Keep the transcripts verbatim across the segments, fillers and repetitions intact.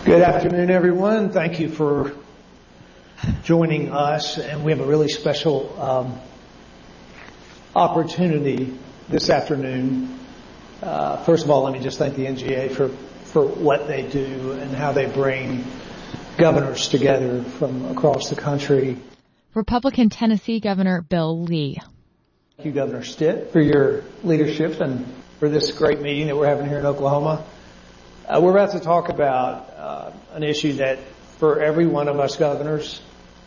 Good afternoon, everyone. Thank you for joining us, and we have a really special um, opportunity this afternoon. Uh, first of all, let me just thank the N G A for, for what they do and how they bring governors together from across the country. Republican Tennessee Governor Bill Lee. Thank you, Governor Stitt, for your leadership and for this great meeting that we're having here in Oklahoma. Uh, we're about to talk about uh, an issue that for every one of us governors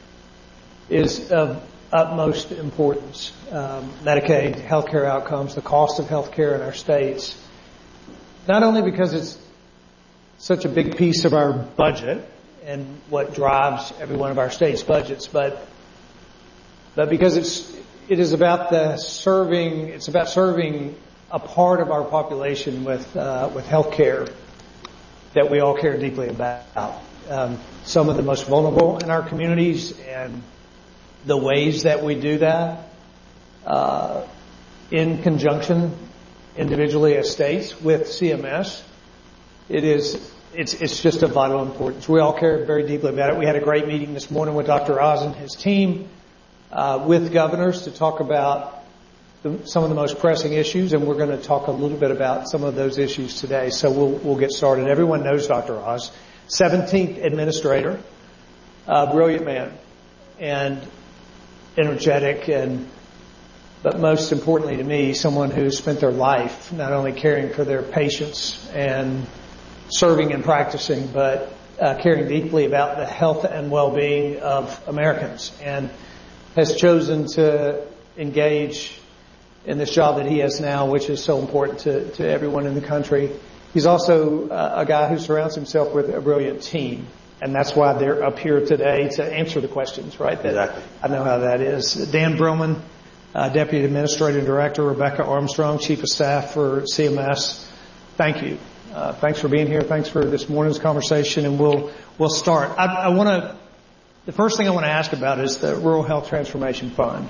is of utmost importance. Um, Medicaid, healthcare outcomes, the cost of healthcare in our states. Not only because it's such a big piece of our budget and what drives every one of our states' budgets, but but because it's it is about the serving it's about serving a part of our population with uh, with healthcare that we all care deeply about. Um, some of the most vulnerable in our communities, and the ways that we do that uh, in conjunction, individually as states, with C M S. It is, it's, it's just of vital importance. We all care very deeply about it. We had a great meeting this morning with Doctor Oz and his team, uh, with governors to talk about the, some of the most pressing issues, and we're going to talk a little bit about some of those issues today. So we'll, we'll get started. Everyone knows Doctor Oz, seventeenth administrator, uh, brilliant man, and energetic, and but most importantly to me, someone who spent their life not only caring for their patients and serving and practicing, but uh, caring deeply about the health and well-being of Americans, and has chosen to engage in this job that he has now, which is so important to, to everyone in the country. He's also uh, a guy who surrounds himself with a brilliant team, and that's why they're up here today to answer the questions, right? That, exactly. I know how that is. Dan Brillman, uh, Deputy Administrative Director, Rebecca Armstrong, Chief of Staff for C M S. Thank you. Uh, thanks for being here. Thanks for this morning's conversation, and we'll we'll start. I, I want to. The first thing I want to ask about is the Rural Health Transformation Fund.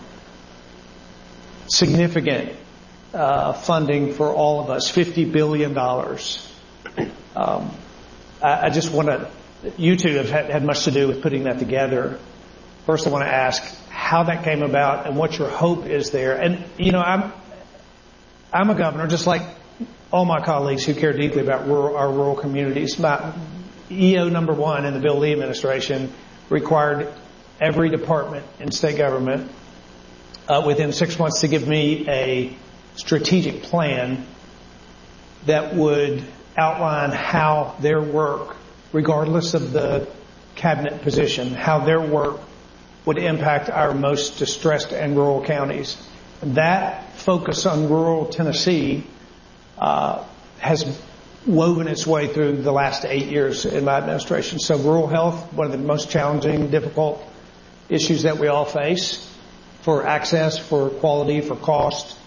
Significant uh, funding for all of us, fifty billion dollars. Um, I, I just want to. You two have had, had much to do with putting that together. First, I want to ask how that came about and what your hope is there. And you know, I'm I'm a governor, just like all my colleagues who care deeply about rural, our rural communities. My E O number one in the Bill Lee administration required every department in state government uh, within six months to give me a strategic plan that would outline how their work, regardless of the cabinet position, how their work would impact our most distressed and rural counties. That focus on rural Tennessee uh, has woven its way through the last eight years in my administration. So rural health, one of the most challenging, difficult issues that we all face for access, for quality, for cost.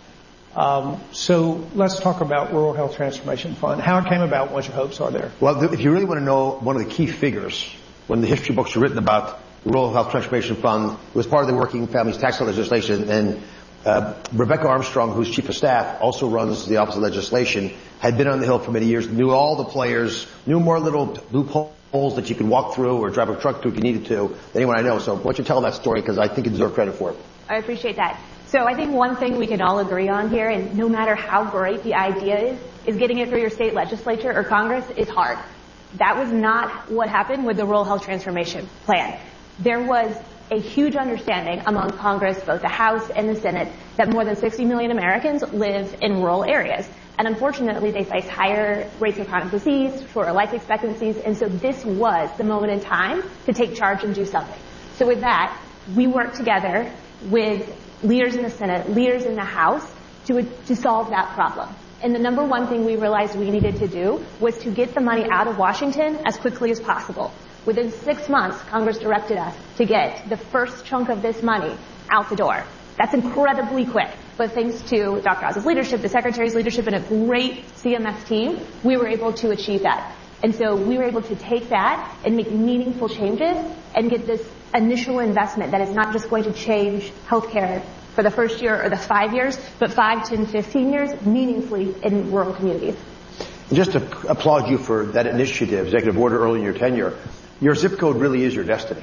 Um, so let's talk about Rural Health Transformation Fund, how it came about, what your hopes are there. Well, if you really want to know one of the key figures, when the history books were written about the Rural Health Transformation Fund, it was part of the Working Families Tax legislation, and uh, Rebecca Armstrong, who's Chief of Staff, also runs the Office of Legislation, had been on the Hill for many years, knew all the players, knew more little loopholes that you could walk through or drive a truck through if you needed to than anyone I know. So why don't you tell that story, because I think you deserve credit for it. I appreciate that. So I think one thing we can all agree on here, and no matter how great the idea is, is getting it through your state legislature or Congress is hard. That was not what happened with the Rural Health Transformation Plan. There was a huge understanding among Congress, both the House and the Senate, that more than sixty million Americans live in rural areas. And unfortunately, they face higher rates of chronic disease, shorter life expectancies, and so this was the moment in time to take charge and do something. So with that, we worked together with leaders in the Senate, leaders in the House, to, to solve that problem. And the number one thing we realized we needed to do was to get the money out of Washington as quickly as possible. Within six months, Congress directed us to get the first chunk of this money out the door. That's incredibly quick. But thanks to Doctor Oz's leadership, the Secretary's leadership, and a great C M S team, we were able to achieve that. And so we were able to take that and make meaningful changes and get this initial investment that is not just going to change healthcare for the first year or the five years, but five, ten, fifteen years meaningfully in rural communities. just to applaud you for that initiative, executive order early in your tenure. Your zip code really is your destiny.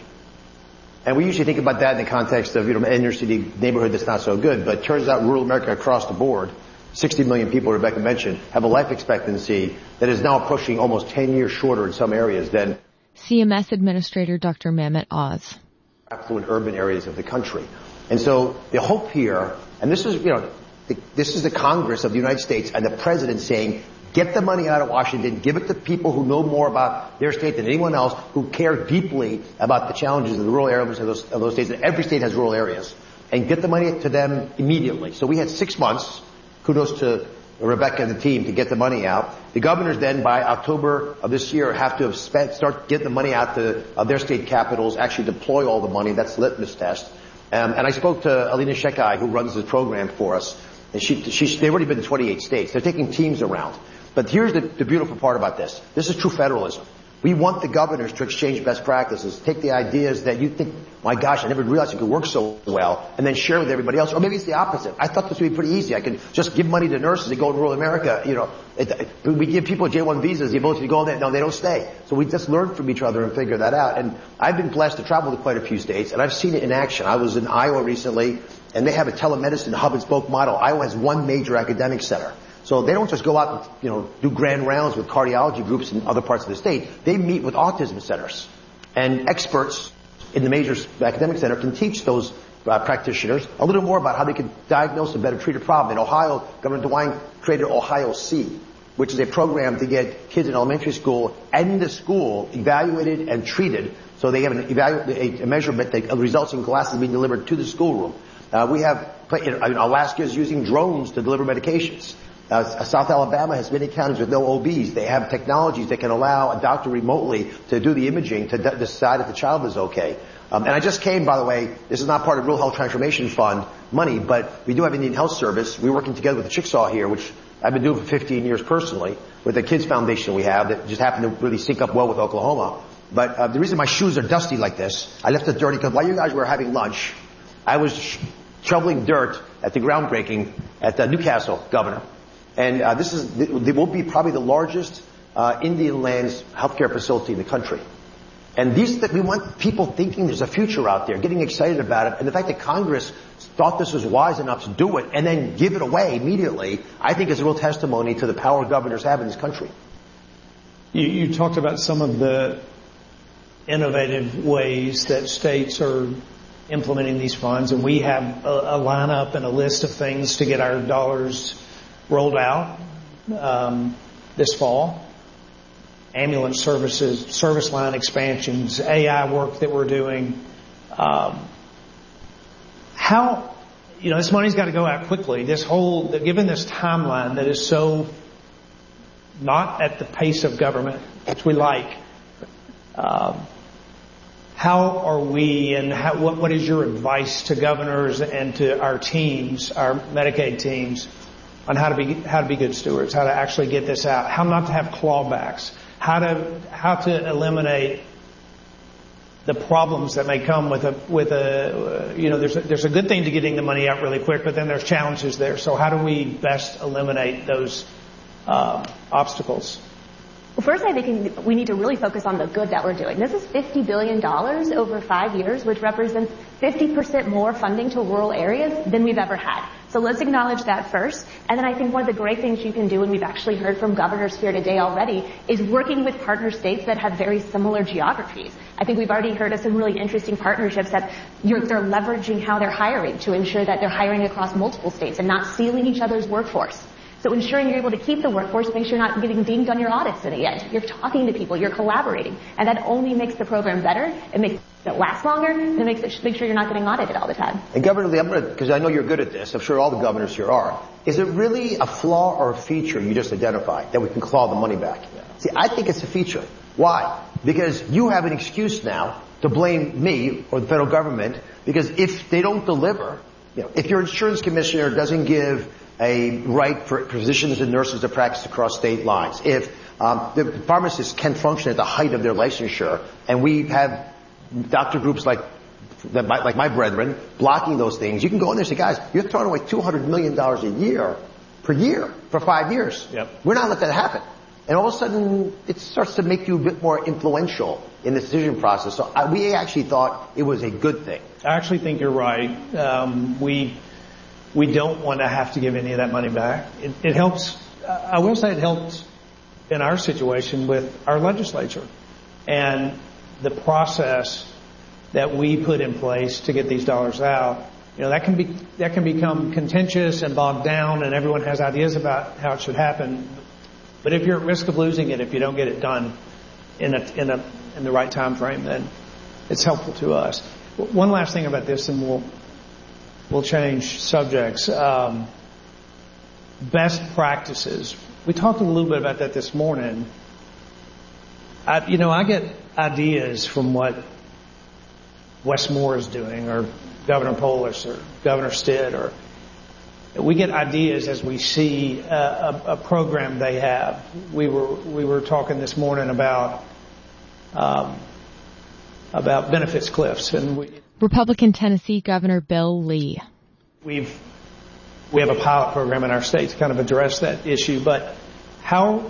And we usually think about that in the context of, you know, inner city neighborhood that's not so good, but it turns out rural America across the board, sixty million people, Rebecca mentioned, have a life expectancy that is now approaching almost ten years shorter in some areas than C M S Administrator Doctor Mehmet Oz. Affluent urban areas of the country. And so the hope here, and this is, you know, the, this is the Congress of the United States and the President saying, get the money out of Washington, give it to people who know more about their state than anyone else, who care deeply about the challenges of the rural areas of those, of those states. And every state has rural areas. And get the money to them immediately. So we had six months, kudos to Rebecca and the team, to get the money out. The governors then, by October of this year, have to have spent, start getting the money out to uh, their state capitals, actually deploy all the money. That's the litmus test. Um, and I spoke to Alina Shekai, who runs this program for us. And she, she, they've already been in twenty-eight states. They're taking teams around. But here's the, the beautiful part about this. This is true federalism. We want the governors to exchange best practices, take the ideas that you think, my gosh, I never realized it could work so well, and then share with everybody else. Or maybe it's the opposite. I thought this would be pretty easy. I could just give money to nurses and go to rural America. You know, it, it, we give people J one visas, the ability to go there. No, they don't stay. So we just learn from each other and figure that out. And I've been blessed to travel to quite a few states, and I've seen it in action. I was in Iowa recently, and they have a telemedicine hub and spoke model. Iowa has one major academic center. So they don't just go out and, you know, do grand rounds with cardiology groups in other parts of the state. They meet with autism centers. And experts in the major academic center can teach those uh, practitioners a little more about how they can diagnose and better treat a problem. In Ohio, Governor DeWine created Ohio C, which is a program to get kids in elementary school and the school evaluated and treated. So they have an evalu- a, a measurement that results in glasses being delivered to the schoolroom. Uh, we have, you know, Alaska is using drones to deliver medications. Uh, South Alabama has many counties with no O Bs. They have technologies that can allow a doctor remotely to do the imaging to de- decide if the child is okay. Um, and I just came, by the way, this is not part of Rural Health Transformation Fund money, but we do have Indian Health Service. We're working together with the Chickasaw here, which I've been doing for fifteen years personally, with the Kids Foundation we have that just happened to really sync up well with Oklahoma. But uh, the reason my shoes are dusty like this, I left it dirty because while you guys were having lunch, I was sh- shoveling dirt at the groundbreaking at uh, Newcastle, Governor. And uh, this is, they will be probably the largest uh, Indian lands healthcare facility in the country. And these, we want people thinking there's a future out there, getting excited about it. And the fact that Congress thought this was wise enough to do it and then give it away immediately, I think is a real testimony to the power governors have in this country. You, you talked about some of the innovative ways that states are implementing these funds, and we have a, a lineup and a list of things to get our dollars rolled out um, this fall. Ambulance services, service line expansions, A I work that we're doing. Um, how, you know, this money's got to go out quickly. This whole, given this timeline that is so not at the pace of government, which we like, um, how are we, and how, what, what is your advice to governors and to our teams, our Medicaid teams, on how to be how to be good stewards, how to actually get this out, how not to have clawbacks, how to how to eliminate the problems that may come with a with a you know there's a, there's a good thing to getting the money out really quick, but then there's challenges there. So how do we best eliminate those um, obstacles? Well, first, I think we need to really focus on the good that we're doing. This is fifty billion dollars over five years, which represents fifty percent more funding to rural areas than we've ever had. So let's acknowledge that first. And then I think one of the great things you can do, and we've actually heard from governors here today already, is working with partner states that have very similar geographies. I think we've already heard of some really interesting partnerships that you're, they're leveraging how they're hiring to ensure that they're hiring across multiple states and not stealing each other's workforce. So ensuring you're able to keep the workforce, make sure you're not getting dinged on your audits in the end. You're talking to people, you're collaborating, and that only makes the program better. It makes it last longer, and it makes it make sure you're not getting audited all the time. And Governor Lee, I'm going to, because I know you're good at this, I'm sure all the governors here are. Is it really a flaw or a feature you just identified that we can claw the money back? Yeah. See, I think it's a feature. Why? Because you have an excuse now to blame me or the federal government, because if they don't deliver, you know, if your insurance commissioner doesn't give a right for physicians and nurses to practice across state lines, if um, the pharmacists can function at the height of their licensure, and we have doctor groups like like my brethren blocking those things, you can go in there and say, guys, you're throwing away two hundred million dollars a year per year for five years. Yep. We're not letting that happen. and all of a sudden it starts to make you a bit more influential in the decision process. So I, we actually thought it was a good thing. I actually think you're right. Um, we we don't want to have to give any of that money back. It, it helps. I will say it helps in our situation with our legislature and the process that we put in place to get these dollars out. You know, that can be that can become contentious and bogged down, and everyone has ideas about how it should happen. But if you're at risk of losing it if you don't get it done in a in a in the right time frame, then it's helpful to us. One last thing about this, and we'll we'll change subjects. Um, best practices. We talked a little bit about that this morning. I, you know, I get ideas from what Wes Moore is doing, or Governor Polis, or Governor Stitt, or we get ideas as we see a, a, a program they have. We were we were talking this morning about um, about benefits cliffs, and we, Republican Tennessee Governor Bill Lee. We've we have a pilot program in our state to kind of address that issue. But how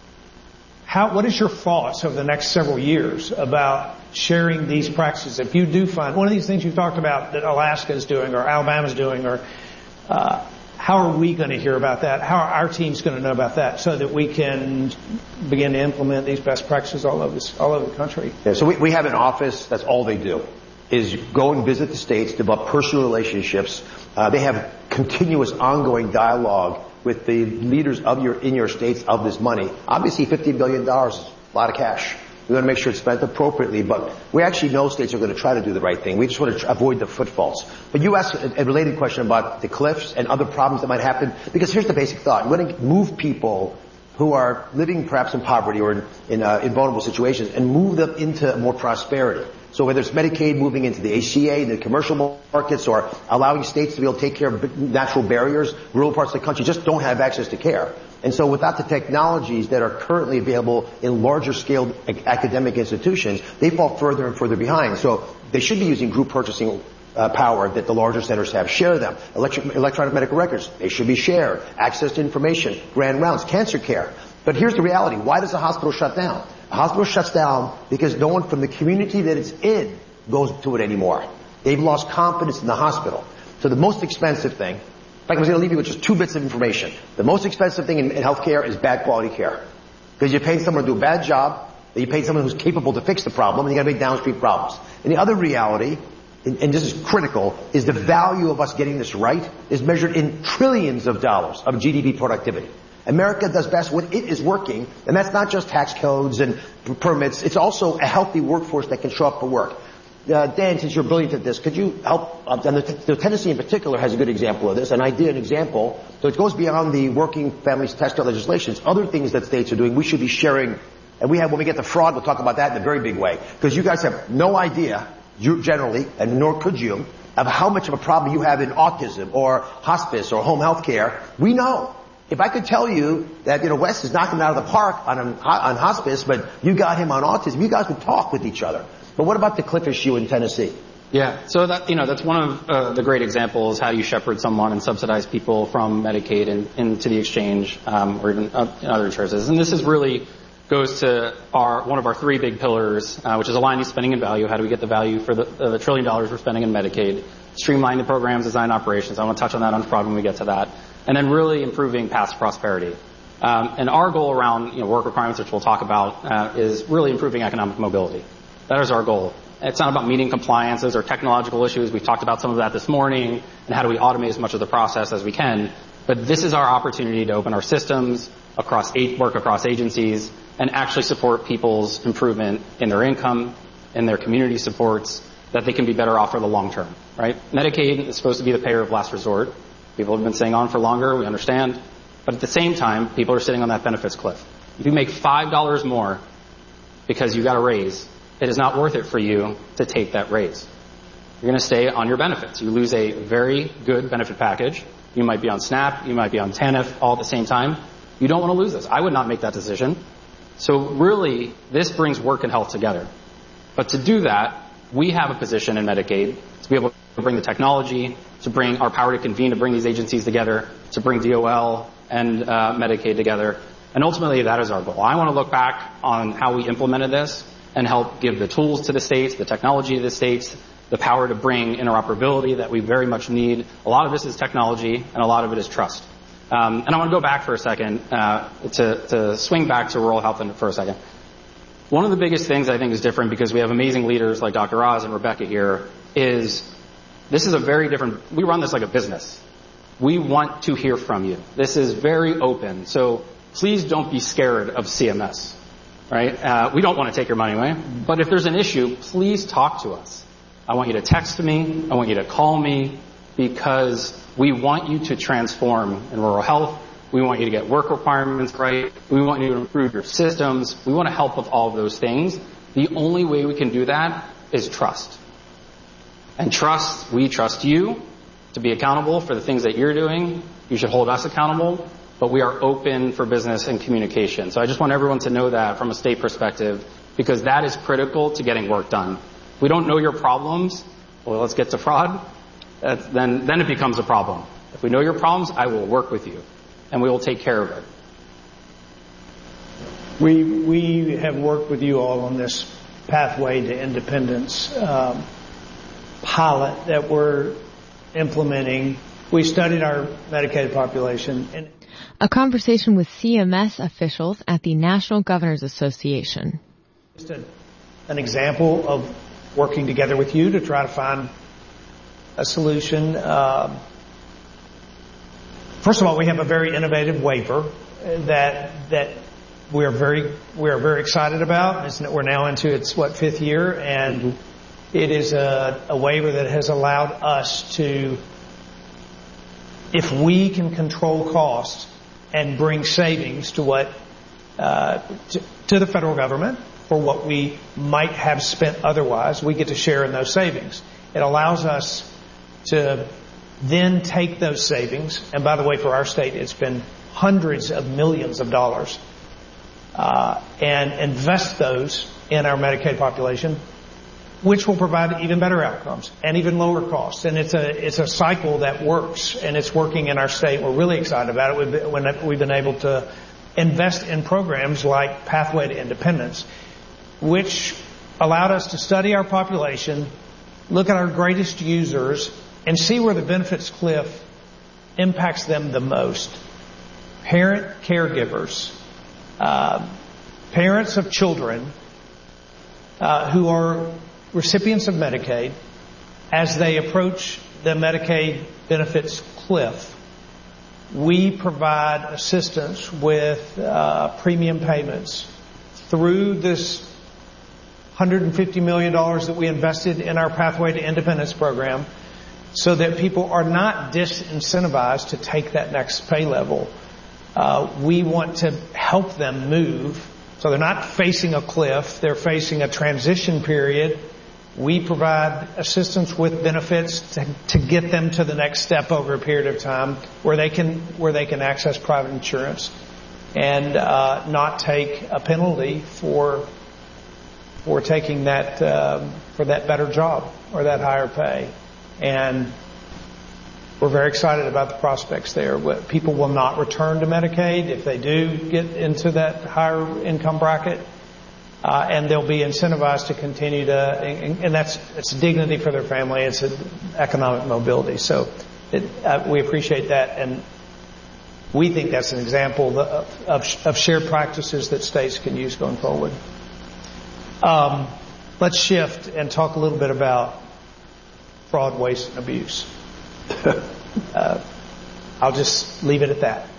how what is your thoughts over the next several years about sharing these practices? If you do find one of these things you've talked about that Alaska is doing or Alabama's doing, or uh, how are we going to hear about that? How are our teams going to know about that so that we can begin to implement these best practices all over this, all over the country? Yeah, so we, we have an office. That's all they do is go and visit the states, develop personal relationships. Uh, they have continuous, ongoing dialogue with the leaders of your in your states of this money. Obviously, fifty billion dollars is a lot of cash. We want to make sure it's spent appropriately, but we actually know states are going to try to do the right thing. We just want to avoid the footfalls. But you asked a related question about the cliffs and other problems that might happen, because here's the basic thought. You want to move people who are living perhaps in poverty or in, in, uh, in vulnerable situations and move them into more prosperity. So whether it's Medicaid moving into the A C A, the commercial markets, or allowing states to be able to take care of natural barriers, rural parts of the country just don't have access to care. And so without the technologies that are currently available in larger scale academic institutions, they fall further and further behind. So they should be using group purchasing uh, power that the larger centers have. Share them. Electric, electronic medical records, they should be shared. Access to information, grand rounds, cancer care. But here's the reality. Why does a hospital shut down? A hospital shuts down because no one from the community that it's in goes to it anymore. They've lost confidence in the hospital. So the most expensive thing, in fact, I was going to leave you with just two bits of information. The most expensive thing in, in healthcare is bad quality care. Because you're paying someone to do a bad job, and you're paying someone who's capable to fix the problem, and you got to make downstream problems. And the other reality, and, and this is critical, is the value of us getting this right is measured in trillions of dollars of G D P productivity. America does best when it is working, and that's not just tax codes and permits. It's also a healthy workforce that can show up for work. Uh, Dan, since you're brilliant at this, could you help? Uh, and the, the Tennessee in particular has a good example of this, and I did an example. So it goes beyond the working families tax credit legislations. Other things that states are doing, we should be sharing. And we have, when we get to fraud, we'll talk about that in a very big way. Because you guys have no idea, you generally, and nor could you, of how much of a problem you have in autism or hospice or home health care. We know. If I could tell you that, you know, Wes is knocking out of the park on, on hospice, but you got him on autism, you guys would talk with each other. But what about the cliff issue in Tennessee? Yeah, so that, you know, that's one of uh, the great examples, how you shepherd someone and subsidize people from Medicaid and into the exchange, um, or even uh, other insurances. And this is really goes to our, one of our three big pillars, uh, which is aligning spending and value. How do we get the value for the, uh, the trillion dollars we're spending in Medicaid? Streamline the programs, design operations. I want to touch on that on fraud when we get to that. And then really improving paths to prosperity. Um, and our goal around, you know, work requirements, which we'll talk about, uh, is really improving economic mobility. That is our goal. It's not about meeting compliances or technological issues. We've talked about some of that this morning, and how do we automate as much of the process as we can. But this is our opportunity to open our systems, across eight, work across agencies, and actually support people's improvement in their income, in their community supports, that they can be better off for the long term, right? Medicaid is supposed to be the payer of last resort. People have been staying on for longer, we understand. But at the same time, people are sitting on that benefits cliff. If you make five dollars more because you got a raise, it is not worth it for you to take that raise. You're going to stay on your benefits. You lose a very good benefit package. You might be on SNAP, you might be on TANF all at the same time. You don't want to lose this. I would not make that decision. So really, this brings work and health together. But to do that, we have a position in Medicaid to be able to bring the technology, to bring our power to convene, to bring these agencies together, to bring D O L and uh, Medicaid together, And ultimately, that is our goal. I want to look back on how we implemented this and help give the tools to the states, the technology to the states, the power to bring interoperability that we very much need. A lot of this is technology, and a lot of it is trust. Um, and I want to go back for a second, uh, to, to swing back to rural health for a second. One of the biggest things I think is different, because we have amazing leaders like Doctor Oz and Rebecca here, is this is a very different, we run this like a business. We want to hear from you. This is very open. So please don't be scared of C M S, right? Uh, we don't want to take your money away, but if there's an issue, please talk to us. I want you to text me. I want you to call me, because we want you to transform in rural health. We want you to get work requirements right. We want you to improve your systems. We want to help with all of those things. The only way we can do that is trust. And trust, we trust you to be accountable for the things that you're doing. You should hold us accountable, but we are open for business and communication. So I just want everyone to know that from a state perspective, because that is critical to getting work done. If we don't know your problems, well, let's get to fraud. That's, then, then it becomes a problem. If we know your problems, I will work with you, and we will take care of it. We we have worked with you all on this Pathway to Independence um, pilot that we're implementing. We studied our Medicaid population. And a conversation with C M S officials at the National Governors Association. Just a, an example of working together with you to try to find a solution. Uh, first of all, we have a very innovative waiver that that we're very we're very excited about. It's, we're now into its what fifth year, and mm-hmm. it is a, a waiver that has allowed us to, if we can control costs and bring savings to what uh, to, to the federal government for what we might have spent otherwise, we get to share in those savings. It allows us to then take those savings, and by the way, for our state, it's been hundreds of millions of dollars, uh, and invest those in our Medicaid population, which will provide even better outcomes and even lower costs. And it's a it's a cycle that works, and it's working in our state. We're really excited about it. We've been, when we've been able to invest in programs like Pathway to Independence, which allowed us to study our population, look at our greatest users, and see where the benefits cliff impacts them the most. Parent caregivers, uh, parents of children uh, who are recipients of Medicaid, as they approach the Medicaid benefits cliff, we provide assistance with uh, premium payments through this one hundred fifty million dollars that we invested in our Pathway to Independence program, so that people are not disincentivized to take that next pay level. Uh, we want to help them move, so they're not facing a cliff, they're facing a transition period. We provide assistance with benefits to, to get them to the next step over a period of time where they can where they can access private insurance and uh, not take a penalty for for taking that um, for that better job or that higher pay. And we're very excited about the prospects there. People will not return to Medicaid if they do get into that higher income bracket. Uh, and they'll be incentivized to continue to, and, and that's it's dignity for their family. It's an economic mobility. So it, uh, we appreciate that, and we think that's an example of, of, of shared practices that states can use going forward. Um, let's shift and talk a little bit about fraud, waste, and abuse. uh, I'll just leave it at that.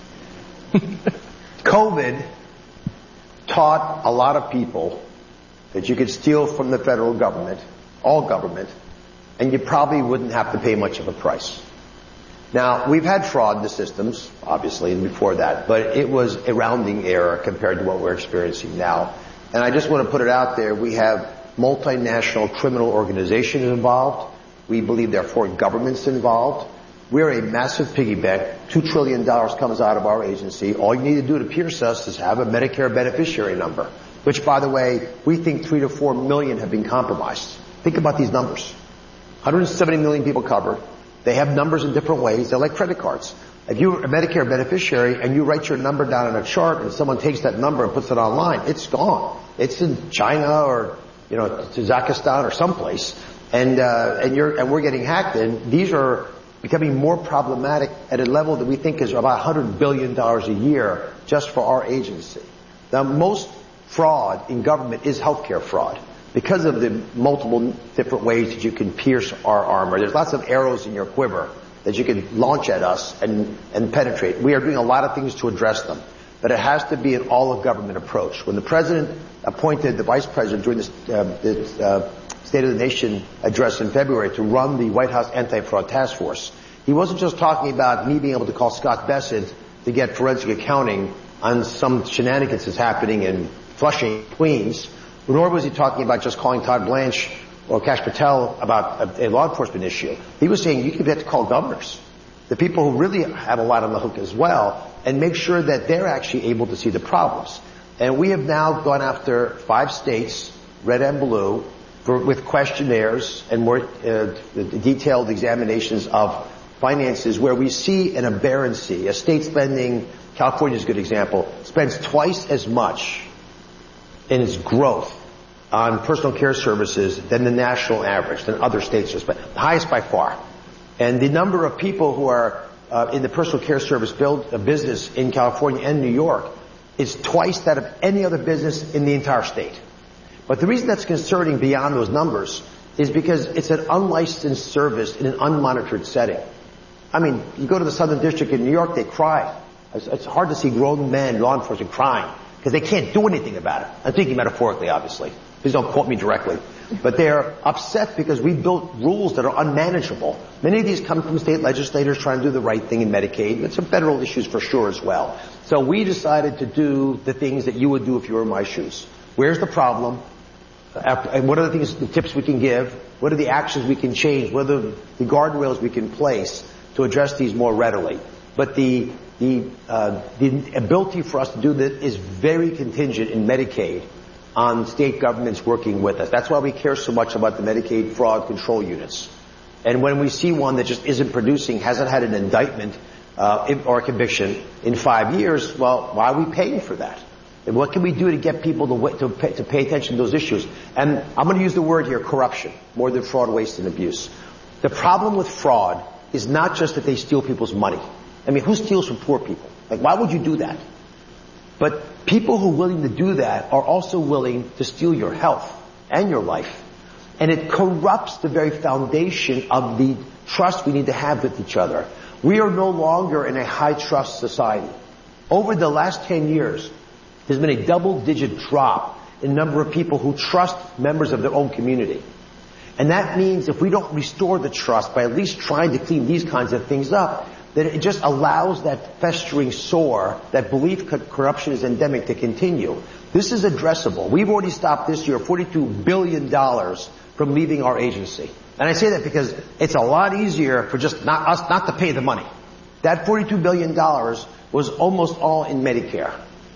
COVID taught a lot of people that you could steal from the federal government, all government, and you probably wouldn't have to pay much of a price. Now, we've had fraud in the systems, obviously, and before that, but it was a rounding error compared to what we're experiencing now. And I just want to put it out there, we have multinational criminal organizations involved. We believe there are foreign governments involved. We're a massive piggy bank. Two trillion dollars comes out of our agency. All you need to do to pierce us is have a Medicare beneficiary number, which, by the way, we think three to four million have been compromised. Think about these numbers. one hundred seventy million people covered. They have numbers in different ways. They're like credit cards. If you're a Medicare beneficiary and you write your number down on a chart and someone takes that number and puts it online, it's gone. It's in China or, you know, Kazakhstan or someplace. And, uh, and you're, and we're getting hacked. And these are becoming more problematic at a level that we think is about one hundred billion dollars a year just for our agency. Now, most fraud in government is healthcare fraud because of the multiple different ways that you can pierce our armor. There's lots of arrows in your quiver that you can launch at us and, and penetrate. We are doing a lot of things to address them, but it has to be an all-of-government approach. When the president appointed the vice president during this, uh, this uh, State of the Nation address in February to run the White House Anti-Fraud Task Force, he wasn't just talking about me being able to call Scott Bessent to get forensic accounting on some shenanigans that's happening in Flushing, Queens, nor was he talking about just calling Todd Blanche or Kash Patel about a, a law enforcement issue. He was saying you have to call governors, the people who really have a lot on the hook as well, and make sure that they're actually able to see the problems. And we have now gone after five states, red and blue, for, with questionnaires and more uh, detailed examinations of finances where we see an aberrancy. A state spending, California is a good example, spends twice as much in its growth on personal care services than the national average, than other states are spending. The highest by far. And the number of people who are uh, in the personal care service build a business in California and New York is twice that of any other business in the entire state. But the reason that's concerning beyond those numbers is because it's an unlicensed service in an unmonitored setting. I mean, you go to the Southern District in New York, they cry. It's, it's hard to see grown men, law enforcement, crying because they can't do anything about it. I'm thinking metaphorically, obviously. Please don't quote me directly. But they're upset because we built rules that are unmanageable. Many of these come from state legislators trying to do the right thing in Medicaid, but some federal issues for sure as well. So we decided to do the things that you would do if you were in my shoes. Where's the problem? And what are the things, the tips we can give? What are the actions we can change? What are the, the guardrails we can place to address these more readily? But the the uh, the ability for us to do this is very contingent in Medicaid on state governments working with us. That's why we care so much about the Medicaid fraud control units. And when we see one that just isn't producing, hasn't had an indictment uh, or a conviction in five years, well, why are we paying for that? And what can we do to get people to, to, pay, to pay attention to those issues? And I'm going to use the word here, corruption, more than fraud, waste, and abuse. The problem with fraud is not just that they steal people's money. I mean, who steals from poor people? Like, why would you do that? But people who are willing to do that are also willing to steal your health and your life. And it corrupts the very foundation of the trust we need to have with each other. We are no longer in a high trust society. Over the last ten years, there's been a double-digit drop in the number of people who trust members of their own community. And that means if we don't restore the trust by at least trying to clean these kinds of things up, that it just allows that festering sore, that belief corruption is endemic, to continue. This is addressable. We've already stopped this year forty-two billion dollars from leaving our agency. And I say that because it's a lot easier for just not us not to pay the money. That forty-two billion dollars was almost all in Medicare.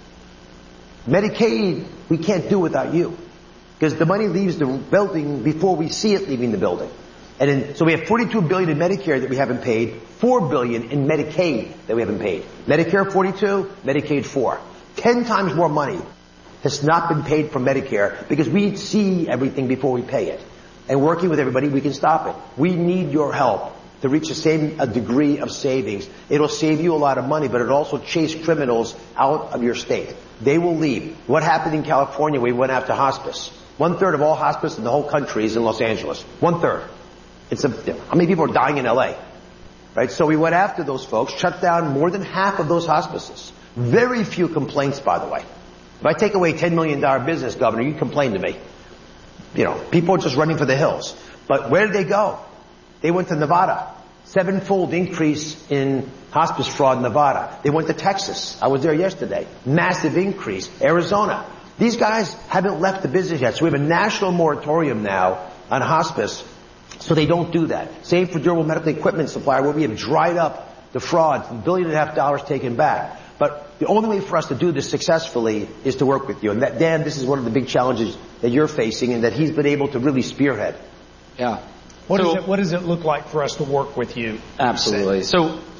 Medicaid, we can't do without you. Because the money leaves the building before we see it leaving the building. And in, so we have forty-two billion dollars in Medicare that we haven't paid, four billion dollars in Medicaid that we haven't paid. Medicare forty-two, Medicaid four. Ten times more money has not been paid from Medicare because we see everything before we pay it. And working with everybody, we can stop it. We need your help to reach the same a degree of savings. It'll save you a lot of money, but it'll also chase criminals out of your state. They will leave. What happened in California, we went after hospice. One third of all hospice in the whole country is in Los Angeles. One third. It's a, how many people are dying in L A? Right? So we went after those folks, shut down more than half of those hospices. Very few complaints, by the way. If I take away ten million dollars business, Governor, you complain to me. You know, people are just running for the hills. But where did they go? They went to Nevada. Sevenfold increase in hospice fraud in Nevada. They went to Texas. I was there yesterday. Massive increase. Arizona. These guys haven't left the business yet. So we have a national moratorium now on hospice so they don't do that. Same for durable medical equipment supplier where we have dried up the fraud, a billion and a half dollars taken back. But the only way for us to do this successfully is to work with you. And that, Dan, this is one of the big challenges that you're facing and that he's been able to really spearhead. Yeah. What, so, does it, what does it look like for us to work with you? Absolutely. So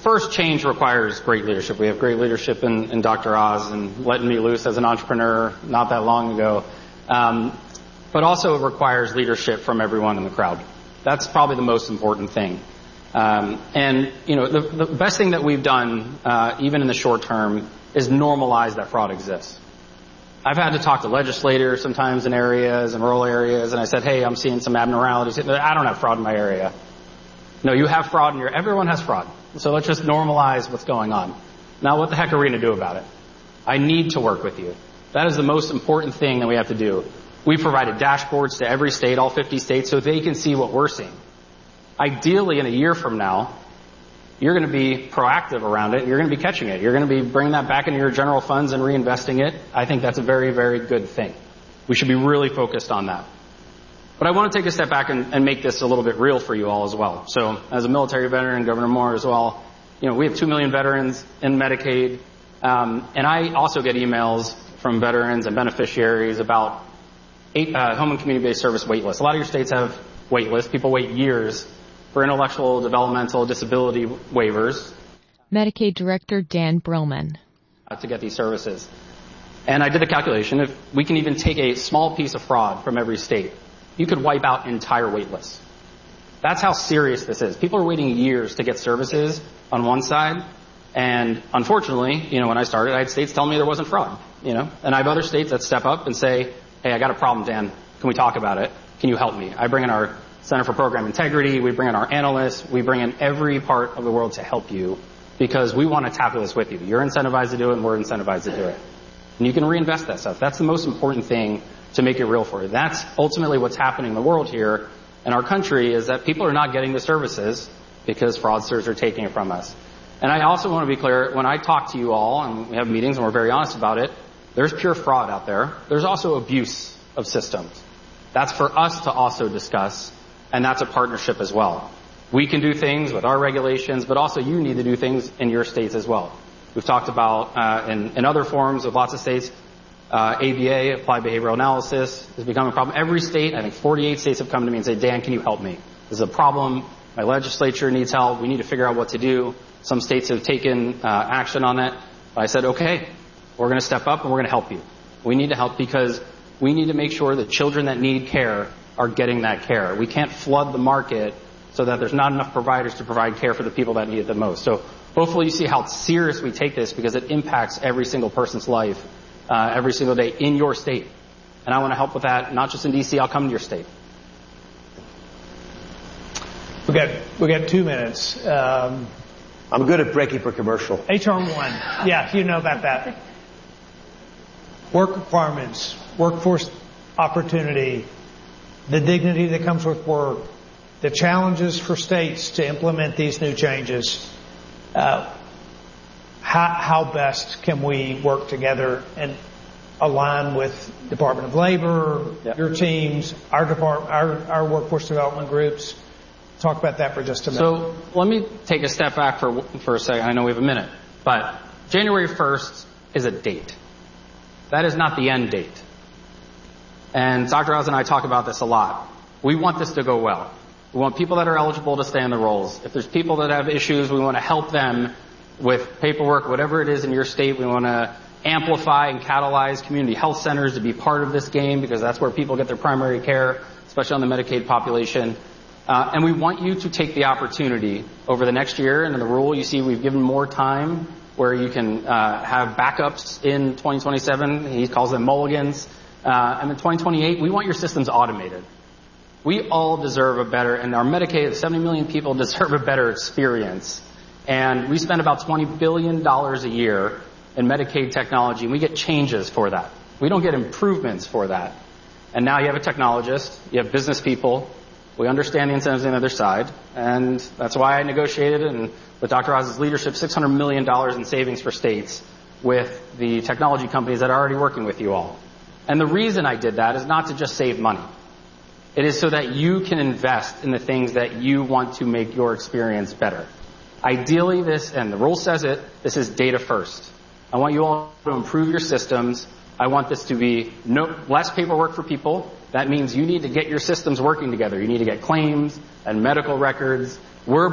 first, change requires great leadership. We have great leadership in, in Doctor Oz and letting me loose as an entrepreneur not that long ago. Um, but also it requires leadership from everyone in the crowd. That's probably the most important thing. Um, and, you know, the, the best thing that we've done, uh, even in the short term, is normalize that fraud exists. I've had to talk to legislators sometimes in areas, in rural areas, and I said, hey, I'm seeing some abnormalities. I don't have fraud in my area. No, you have fraud in your, everyone has fraud. So let's just normalize what's going on. Now what the heck are we going to do about it? I need to work with you. That is the most important thing that we have to do. We provided dashboards to every state, all fifty states, so they can see what we're seeing. Ideally, in a year from now, you're going to be proactive around it. You're going to be catching it. You're going to be bringing that back into your general funds and reinvesting it. I think that's a very, very good thing. We should be really focused on that. But I want to take a step back and, and make this a little bit real for you all as well. So as a military veteran, Governor Moore as well, you know, we have two million veterans in Medicaid. Um, and I also get emails from veterans and beneficiaries about eight, uh, home and community-based service wait lists. A lot of your states have wait lists. People wait years for intellectual developmental disability waivers. Medicaid Director Dan Brillman. To get these services. And I did a calculation. If we can even take a small piece of fraud from every state, you could wipe out entire wait lists. That's how serious this is. People are waiting years to get services on one side. And unfortunately, you know, when I started, I had states tell me there wasn't fraud, you know, and I have other states that step up and say, hey, I got a problem, Dan. Can we talk about it? Can you help me? I bring in our Center for Program Integrity. We bring in our analysts. We bring in every part of the world to help you because we want to tackle this with you. You're incentivized to do it and we're incentivized to do it. And you can reinvest that stuff. That's the most important thing to make it real for you. That's ultimately what's happening in the world here in our country is that people are not getting the services because fraudsters are taking it from us. And I also want to be clear, when I talk to you all, and we have meetings and we're very honest about it, there's pure fraud out there. There's also abuse of systems. That's for us to also discuss. And that's a partnership as well. We can do things with our regulations, but also you need to do things in your states as well. We've talked about uh, in, in other forms of lots of states, uh, A B A, Applied Behavioral Analysis, has become a problem. Every state, I think forty-eight states have come to me and said, Dan, can you help me? This is a problem. My legislature needs help. We need to figure out what to do. Some states have taken uh, action on that. But I said, okay, we're going to step up and we're going to help you. We need to help because we need to make sure that children that need care are getting that care. We can't flood the market so that there's not enough providers to provide care for the people that need it the most. So hopefully you see how serious we take this because it impacts every single person's life uh, every single day in your state. And I want to help with that, not just in D C. I'll come to your state. We got we got two minutes. Um, I'm good at breaking for commercial. H R one, yeah, you know about that. Work requirements, workforce opportunity, the dignity that comes with work, the challenges for states to implement these new changes. Uh, how, how best can we work together and align with Department of Labor, yep. your teams, our department, our, our workforce development groups? Talk about that for just a minute. So let me take a step back for for a second. I know we have a minute, but January first is a date. That is not the end date. And Doctor Oz and I talk about this a lot. We want this to go well. We want people that are eligible to stay in the roles. If there's people that have issues, we want to help them with paperwork, whatever it is in your state. We want to amplify and catalyze community health centers to be part of this game because that's where people get their primary care, especially on the Medicaid population. Uh, and we want you to take the opportunity over the next year. And in the rule, you see we've given more time where you can uh, have backups in twenty twenty-seven. He calls them mulligans. Uh, and in twenty twenty-eight, we want your systems automated. We all deserve a better, and our Medicaid, seventy million people deserve a better experience. And we spend about twenty billion dollars a year in Medicaid technology, and we get changes for that. We don't get improvements for that. And now you have a technologist, you have business people. We understand the incentives on the other side, and that's why I negotiated, and with Doctor Oz's leadership, six hundred million dollars in savings for states with the technology companies that are already working with you all. And the reason I did that is not to just save money. It is so that you can invest in the things that you want to make your experience better. Ideally, this, and the rule says it, this is data first. I want you all to improve your systems. I want this to be no, less paperwork for people. That means you need to get your systems working together. You need to get claims and medical records. We're